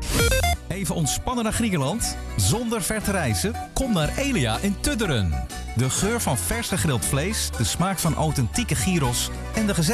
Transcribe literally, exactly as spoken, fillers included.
Even ontspannen naar Griekenland? Zonder ver te reizen? Kom naar Elia in Tudderen. De geur van vers gegrild vlees, de smaak van authentieke gyros en de gezelligheid